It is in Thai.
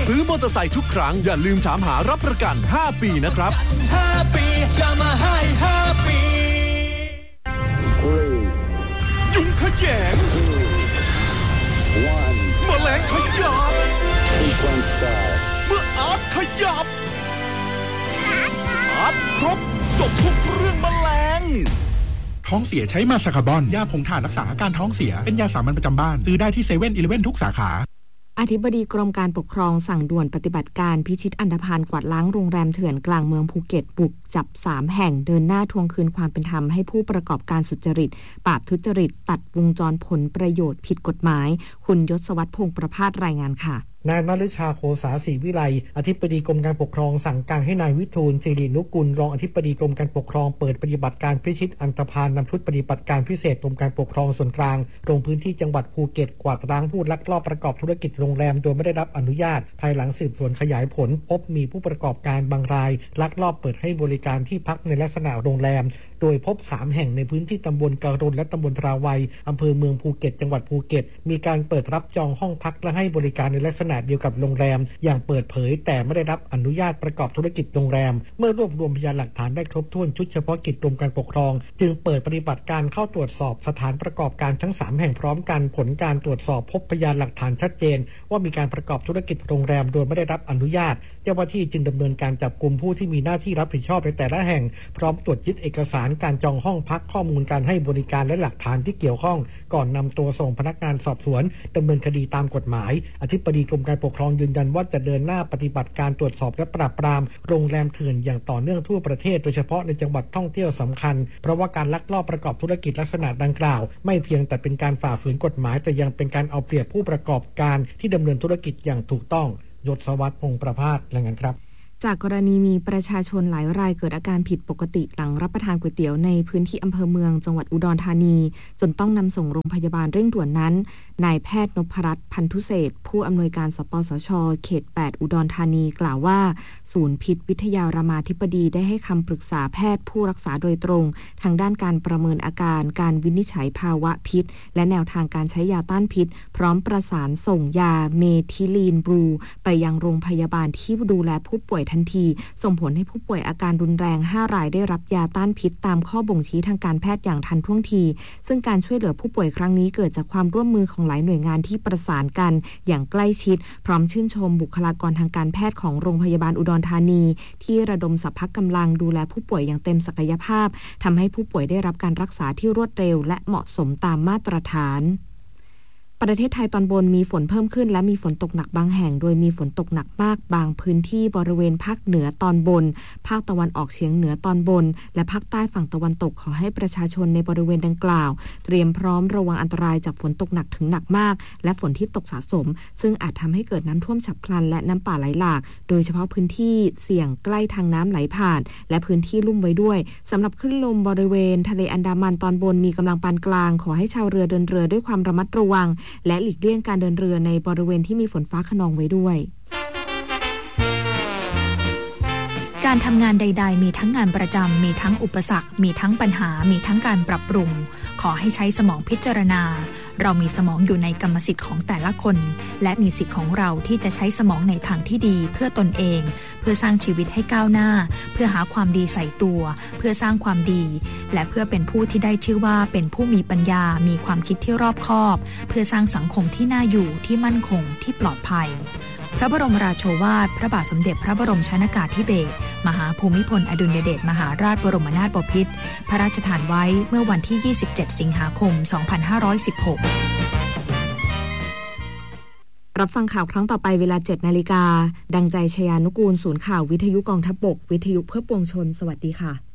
ซื้อมอเตอร์ไซค์ทุกครั้งอย่าลืมถามหารับประกัน5 ปีนะครับ 5 ปีจะมาให้5 ปียุงขยงแมลงขยับเมื่ออาร์ตขยับอาร์ตครบจบทุกเรื่องแมลงท้องเสียใช้มาสคาร์บอนยาผงถ่านรักษาอาการท้องเสียเป็นยาสามัญประจำบ้านซื้อได้ที่7-11ทุกสาขาอธิบดีกรมการปกครองสั่งด่วนปฏิบัติการพิชิตอันธพาลกวาดล้างโรงแรมเถื่อนกลางเมืองภูเก็ตบุกจับ3 แห่งเดินหน้าทวงคืนความเป็นธรรมให้ผู้ประกอบการสุจริตปราบทุจริตตัดวงจรผลประโยชน์ผิดกฎหมายคุณยศวัฒน์พงษ์ประภาสรายงานค่ะนายนฤชาโคสาศรีวิไลอธิบดีกรมการปกครองสั่งการให้นายวิทูลศิรินุกุลรองอธิบดีกรมการปกครองเปิดปฏิบัติการพิชิตอันธพาลนำชุดปฏิบัติการพิเศษกรมการปกครองส่วนกลางลงพื้นที่จังหวัดภูเก็ตกวาดล้างผู้ลักลอบประกอบธุรกิจโรงแรมโดยไม่ได้รับอนุญาตภายหลังสืบสวนขยายผลพบมีผู้ประกอบการบางรายลักลอบเปิดให้บริการที่พักในลักษณะโรงแรมโดยพบ3 แห่งในพื้นที่ตำบลกะรนและตำบลราวัยอำเภอเมืองภูเก็ตจังหวัดภูเก็ตมีการเปิดรับจองห้องพักและให้บริการในลักษณะเดียวกับโรงแรมอย่างเปิดเผยแต่ไม่ได้รับอนุญาตประกอบธุรกิจโรงแรมเมื่อรวบรวมพยานหลักฐานได้ครบถ้วนชุดเฉพาะกิจกรมการปกครองจึงเปิดปฏิบัติการเข้าตรวจสอบสถานประกอบการทั้ง3 แห่งพร้อมกันผลการตรวจสอบพบพยานหลักฐานชัดเจนว่ามีการประกอบธุรกิจโรงแรมโดยไม่ได้รับอนุญาตเจ้าหน้าที่จึงดำเนินการจับกุมผู้ที่มีหน้าที่รับผิดชอบในแต่ละแห่งพร้อมตรวจยึดเอกสารการจองห้องพักข้อมูลการให้บริการและหลักฐานที่เกี่ยวข้องก่อนนำตัวส่งพนักงานสอบสวนดำเนินคดีตามกฎหมายอธิบดีกรมการปกครองยืนยันว่าจะเดินหน้าปฏิบัติการตรวจสอบและปราบปรามโรงแรมเถื่อนอย่างต่อเนื่องทั่วประเทศโดยเฉพาะในจังหวัดท่องเที่ยวสำคัญเพราะว่าการลักลอบประกอบธุรกิจลักษณะดังกล่าวไม่เพียงแต่เป็นการฝ่าฝืนกฎหมายแต่ยังเป็นการเอาเปรียบผู้ประกอบการที่ดำเนินธุรกิจอย่างถูกต้องยศวัฒน์พงษ์ประภาสรายงานครับจากกรณีมีประชาชนหลายรายเกิดอาการผิดปกติหลังรับประทานก๋วยเตี๋ยวในพื้นที่อำเภอเมืองจังหวัดอุดรธานีจนต้องนำส่งโรงพยาบาลเร่งด่วนนั้นนายแพทย์นพรัตน์พันธุเศษผู้อำนวยการสปสช.เขต 8 อุดรธานีกล่าวว่าศูนย์พิษวิทยารามาธิบดีได้ให้คำปรึกษาแพทย์ผู้รักษาโดยตรงทางด้านการประเมินอาการการวินิจฉัยภาวะพิษและแนวทางการใช้ยาต้านพิษพร้อมประสานส่งยาเมทิลีนบลูไปยังโรงพยาบาลที่ดูแลผู้ป่วยทันทีส่งผลให้ผู้ป่วยอาการรุนแรง5 รายได้รับยาต้านพิษตามข้อบ่งชี้ทางการแพทย์อย่างทันท่วงทีซึ่งการช่วยเหลือผู้ป่วยครั้งนี้เกิดจากความร่วมมือของหลายหน่วยงานที่ประสานกันอย่างใกล้ชิดพร้อมชื่นชมบุคลากรทางการแพทย์ของโรงพยาบาลอุดรธานีที่ระดมสรรพกำลังดูแลผู้ป่วยอย่างเต็มศักยภาพทำให้ผู้ป่วยได้รับการรักษาที่รวดเร็วและเหมาะสมตามมาตรฐานประเทศไทยตอนบนมีฝนเพิ่มขึ้นและมีฝนตกหนักบางแห่งโดยมีฝนตกหนักมากบางพื้นที่บริเวณภาคเหนือตอนบนภาคตะวันออกเฉียงเหนือตอนบนและภาคใต้ฝั่งตะวันตกขอให้ประชาชนในบริเวณดังกล่าวเตรียมพร้อมระวังอันตรายจากฝนตกหนักถึงหนักมากและฝนที่ตกสะสมซึ่งอาจทำให้เกิดน้ำท่วมฉับพลันและน้ำป่าไหลหลากโดยเฉพาะพื้นที่เสี่ยงใกล้ทางน้ำไหลผ่านและพื้นที่ลุ่มไว้ด้วยสำหรับคลื่นลมบริเวณทะเลอันดามันตอนบนมีกำลังปานกลางขอให้ชาวเรือเดินเรือด้วยความระมัดระวังและหลีกเลี่ยงการเดินเรือในบริเวณที่มีฝนฟ้าคะนองไว้ด้วยการทำงานใดๆมีทั้งงานประจำมีทั้งอุปสรรคมีทั้งปัญหามีทั้งการปรับปรุงขอให้ใช้สมองพิจารณาเรามีสมองอยู่ในกรรมสิทธิ์ของแต่ละคนและมีสิทธิ์ของเราที่จะใช้สมองในทางที่ดีเพื่อตนเองเพื่อสร้างชีวิตให้ก้าวหน้าเพื่อหาความดีใส่ตัวเพื่อสร้างความดีและเพื่อเป็นผู้ที่ได้ชื่อว่าเป็นผู้มีปัญญามีความคิดที่รอบคอบเพื่อสร้างสังคมที่น่าอยู่ที่มั่นคงที่ปลอดภัยพระบรมราโชวาทพระบาทสมเด็จพระบรมชนกาธิเบศรมหาภูมิพลอดุลยเดชมหาราชบรมนาถบพิตรพระราชทานไว้เมื่อวันที่ 27 สิงหาคม 2516 รับฟังข่าวครั้งต่อไปเวลา 7 นาฬิกาดังใจชยานุกูลศูนย์ข่าววิทยุกองทัพบกวิทยุเพื่อปวงชนสวัสดีค่ะ